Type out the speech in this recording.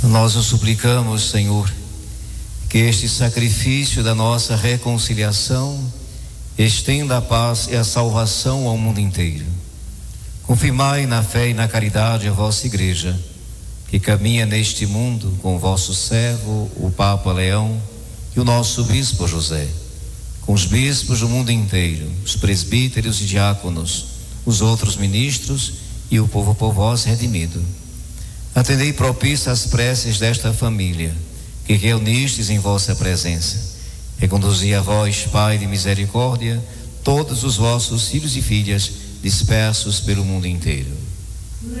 Nós o suplicamos, Senhor, que este sacrifício da nossa reconciliação estenda a paz e a salvação ao mundo inteiro. Confirmai na fé e na caridade a vossa Igreja, que caminha neste mundo com o vosso servo, o Papa Leão, e o nosso Bispo José, com os bispos do mundo inteiro, os presbíteros e diáconos, os outros ministros e o povo por vós redimido. Atendei propício às preces desta família, que reunistes em vossa presença. Reconduzi a vós, Pai de misericórdia, todos os vossos filhos e filhas dispersos pelo mundo inteiro.